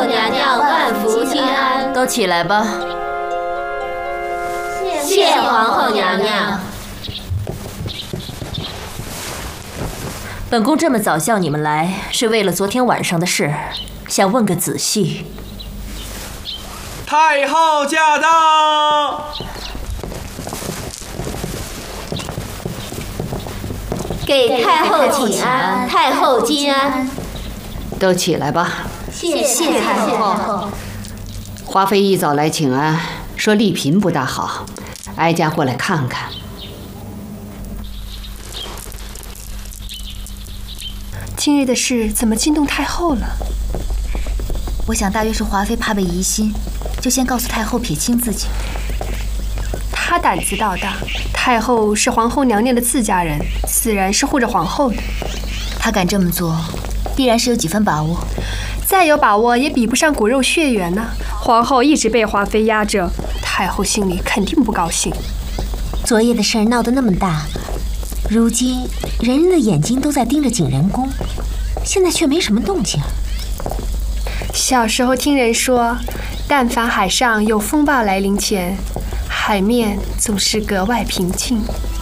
娘娘万福金安。 都起来吧。 谢皇后娘娘。 本宫这么早叫你们来，是为了昨天晚上的事，想问个仔细。 太后驾到！ 给太后请安，太后金安。 都起来吧。 谢太后。 华妃一早来请安，说丽嫔不大好，哀家过来看看。 今日的事怎么惊动太后了？ 我想大约是华妃怕被疑心，就先告诉太后撇清自己。 她胆子倒大，太后是皇后娘娘的自家人，自然是护着皇后的。 她敢这么做，必然是有几分把握。 再有把握，也比不上骨肉血缘呢。皇后一直被华妃压着，太后心里肯定不高兴。 昨夜的事儿闹得那么大，如今人人的眼睛都在盯着景仁宫，现在却没什么动静。 小时候听人说，但凡海上有风暴来临前，海面总是格外平静。